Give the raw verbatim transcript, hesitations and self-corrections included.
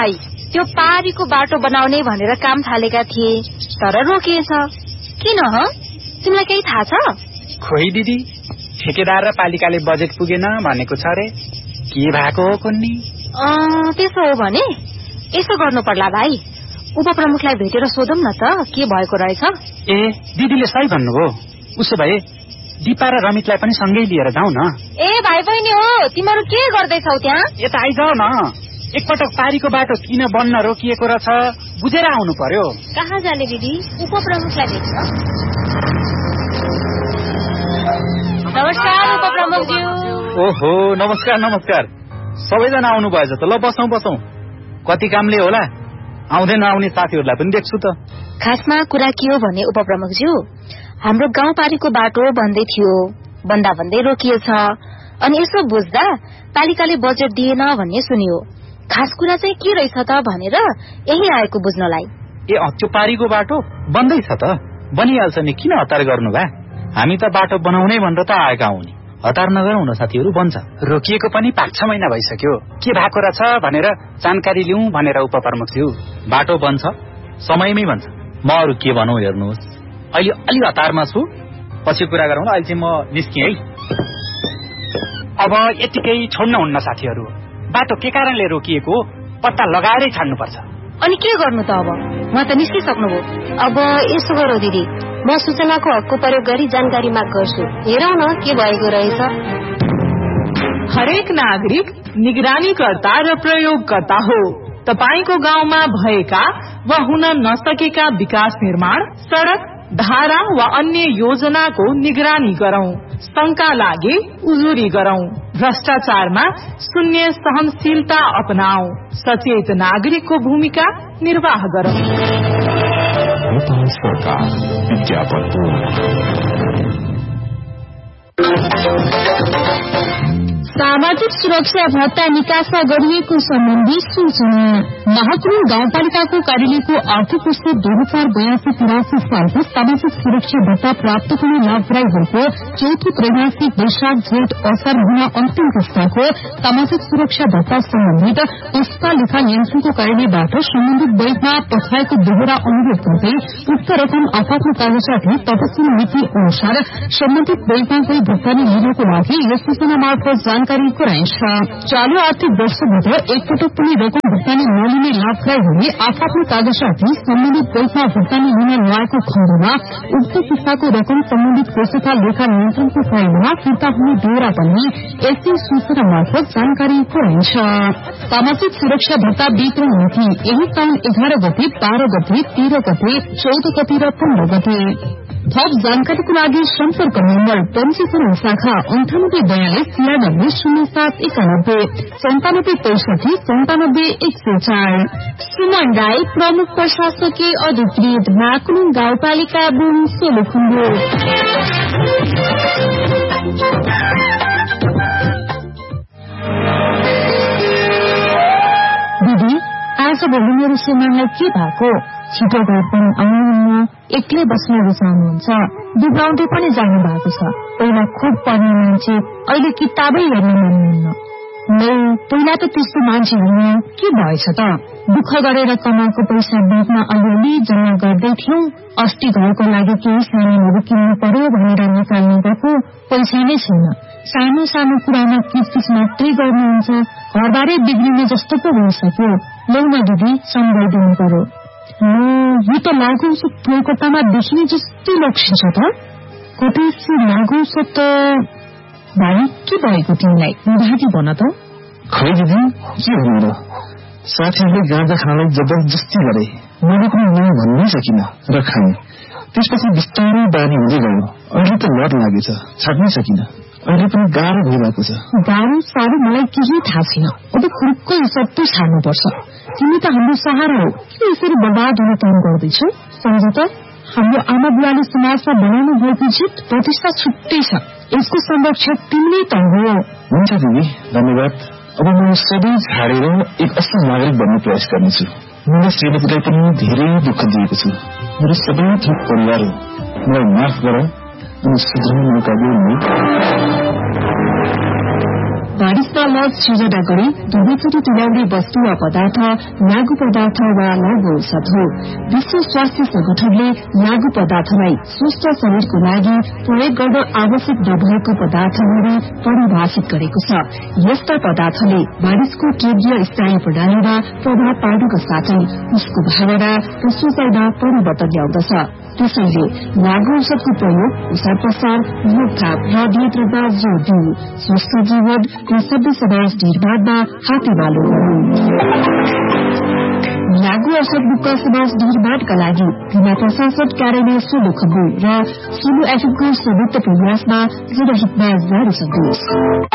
भाइ, त्यो पारीको बाटो बनाउने भनेर काम थालेका थिए, तर रोकिएछ। किन ह? तिमीलाई केही थाहा छ? खोइ दिदी, ठेकेदार र पालिकाले बजेट पुगेन भनेको छ रे। के भएको हो कुन्नी? त्यसो हो भने यसो गर्नु पर्ला भाइ, उपप्रमुखलाई भेटेर सोधौं न त के भएको रहेछ। ए, दिदीले सही भन्नुभयो। उसो भए दिपा र रमितलाई पनि सँगै लिएर जाउँ न। ए भाइ बहिनी हो, तिमीहरू के गर्दैछौ त्यहाँ? यता आइजाऊ न। एकपटक पारीको बाटो किन बन्न रोकिएको रहेछ बुझेर आउनु पर्यो। कहाँ जाने दिदी? उपप्रमुखलाई भेट्न। नमस्कार उपप्रमुखज्यू। ओहो, नमस्कार नमस्कार। सबैजना आउनु भएछ त। ल बसौँ बसौँ। कति कामले होला, आउँदै नआउने साथीहरूलाई पनि देख्छु त। खासमा कुरा के हो भने उपप्रमुखज्यू, हाम्रो गाउँपारीको बाटो बन्दै थियो, बन्दा भन्दै रोकिएछ। अनि यसो बुझ्दा पालिकाले बजेट दिएन भन्ने सुनियो। खास कुरा चाहिँ के रहेछ त भनेर यही आएको बुझ्नलाई। ए, त्यो पारीको बाटो बन्दैछ त? बनिहाल्छ नि, किन हतार गर्नु भा? हामी त बाटो बनाउनै भनेर त आएका हौ नि। हतार नगरौँ न साथीहरू, बन्छ। रोकिएको पनि पाँच छ महिना भइसक्यो। के भएको रहेछ भनेर जानकारी लिउँ भनेर उपप्रमुखज्यू। बाटो बन्छ, समयमै बन्छ। म अरू के भनौँ हेर्नुहोस्, अहिले अलि हतारमा छु, पछि कुरा गरौँ। अहिले चाहिँ म निस्केँ है। अब यतिकै छोड्न हुन्न साथीहरू। बाटो के कारणले रोकिएको पत्ता लगाएरै छाड्नुपर्छ। अनि के गर्नु त अब? उहाँ त निस्किसक्नुभयो। अब यसो गरौँ दिदी, म सूचनाको हकको प्रयोग गरी जानकारी माग गर्छु। हेरौँ न के भएको रहेछ। हरेक नागरिक निगरानीकर्ता र प्रयोगकर्ता हो। तपाईको गाउँमा भएका वा हुन नसकेका विकास निर्माण, सड़क, धारा वा अन्य योजनाको निगरानी गरौं। शंका लागे उजुरी गरौं। भ्रष्टाचारमा शून्य सहनशीलता अपनाऊ। सचेत नागरिकको भूमिका निर्वाह गरौं। सामाजिक सुरक्षा भत्ता निकासा गरिएको सम्बन्धी सूचना। महकुमा गाउँपालिकाको कार्यालयको आर्थिक वर्ष दुई हजार बयासी तिरासी सालको सामाजिक सुरक्षा भत्ता प्राप्त हुने लाभदायीहरूको चौथो त्रैमासिक वैशाख जेठ असार महिना अन्तिम पुस्ताको सामाजिक सुरक्षा भत्ता सम्बन्धित पुस्ता लेखा नियन्त्रणको कार्यालयबाट सम्बन्धित बैंकमा पठाएको दोहोरा अनुरोध गर्दै उक्त रकम आफ्नो कागजातले तपसिल नीति अनुसार सम्बन्धित बैंकमा गई भुक्तानी लिनको लागि यस सूचना मार्फत जानकारी गराइन्छ। चालू आर्थिक वर्षभित्र एकपटक पनि रकम भुक्तानी नलिने लाभदायीहरूले आफ्नो कागजातले सम्बन्धित बैंकमा भुक्तानी लिन नआएको खण्डमा उक्त किस्ताको रकम सम्बन्धित कोषका लेखा नियन्त्रणको कार्यालयमा फिर्ता हुने बेहोरा पनि यस्तै सूचना मार्फत जानकारी गराइन्छ। सामाजिक सुरक्षा भत्ता वितरण नीति यही साउन एघार गते, बाह्र गते, तेह्र गते, चौध गते र पन्ध्र गते। थप जानकारीको लागि सम्पर्क नम्बर पञ्जीकरण शाखा अन्ठानब्बे बयालिस तिरानब्बे शून्य सात एकानब्बे सन्तानब्बे पैंसठी सन्तानब्बे एक सय चार। सुमन राई, प्रमुख प्रशासकीय अधिकृत, माकुलुङ गाउँपालिका बुङ सोलुखुम्बु। दिदी, आज भोलि मेरो श्रीमानलाई के भएको? छिटो घर पनि आउनुहुन्न, एक्लै बस्न रुचाउनुहुन्छ, बिग्राउँदै पनि जानु भएको छ। पहिला खुब पढ्ने मान्छे, अहिले किताबै हेर्न मान्नुहुन्न। नै पहिला त त्यस्तो मान्छे हुनु के भएछ त? दुःख गरेर कमाएको पैसा ब्याङ्कमा अलिअलि जम्मा गर्दै थियौं। अस्ति घरको लागि केही सामानहरू किन्नु पर्यो भनेर निकाल्नु गएको पैसा नै छैन। सानो सानो कुरामा किचकिच मात्रै गर्नुहुन्छ। घरबारै बिग्रिने जस्तो पो भइसक्यो। लौ न दिदी, सम्झाइदिनु पर्यो। यो त लागु औषध कोलकातामा देखिने जस्तै लक्षण छ त। कतै लागु औषध त भाइ के भएको तिमीलाई? घाँटी भन त। खै दिदी, के भन्नु र? साथीहरूले गाँजा खानलाई जबरजस्ती गरे। मैले पनि नयाँ भन्नै सकिन र खाएँ। त्यसपछि बिस्तारै बानी हुँदै गयो। अहिले त लत लागेछ, छाड्नै सकिन। अहिले पनि गाह्रो भइरहेको छ। गाह्रो साह्रो मलाई केही थाहा छैन। अब खुर्कै सबै छाड्नुपर्छ। तिमी त हाम्रो सहारा हो, किन यसरी बर्बाद हुने काम गर्दैछौ? सम्झ त, हाम्रो आमा बुवाले समाजमा बनाउनु भएको जित प्रतिष्ठा छुट्टै छ। यसको संरक्षक तिमीले त हो। हुन्छ दिदी, धन्यवाद। अब म सबै छाडेर एक असल नागरिक बन्ने प्रयास गर्नेछु। मैले श्रीमतीलाई पनि धेरै दुःख दिएको छु। मेरो सबै थोक परिवार हो, मलाई माफ गर अनि सुध्रने मौका दिनु। बारिशमा लज सिर्जना गरी दुवैचोटि तुल्याउने वस्तु वा पदार्थ लागू पदार्थ वा लागू औषध हो। विश्व स्वास्थ्य संगठनले लागू पदार्थलाई स्वस्थ शरीरको लागि प्रयोग गर्न आवश्यक नभएको पदार्थहरू परिभाषित गरेको छ। यस्ता पदार्थले मानिसको केन्द्रीय स्नायु प्रणालीमा प्रभाव पार्नुका साथै उसको भावना र सोचाइमा परिवर्तन ल्याउँदछ। त्यसैले लागू औषधको प्रयोग प्रसार प्रसार रोकथाम र नियन्त्रणमा जोड़ दिऊ, स्वस्थ जीवन र सभ्य समाज निर्माणमा हातेमालो गरौं। लागू औषध मुक्त समाज निर्माणका लागि जिल्ला प्रशासन कार्यालय सोलुखम्बु र सोलु एफएमको संयुक्त प्रयासमा जनहितमा जारी सन्देश।